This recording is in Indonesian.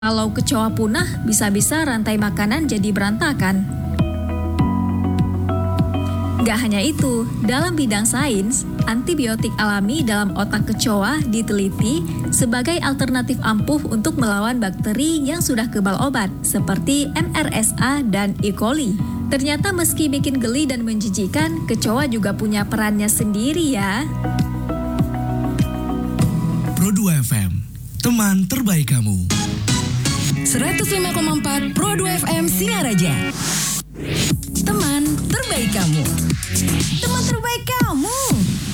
Kalau kecoa punah, bisa-bisa rantai makanan jadi berantakan. Gak hanya itu, dalam bidang sains, antibiotik alami dalam otak kecoa diteliti sebagai alternatif ampuh untuk melawan bakteri yang sudah kebal obat, seperti MRSA dan E. coli. Ternyata meski bikin geli dan menjijikan, kecoa juga punya perannya sendiri ya. Pro2 FM, teman terbaik kamu. 105,4 Pro2 FM Singaraja. Teman terbaik kamu. Teman terbaik kamu.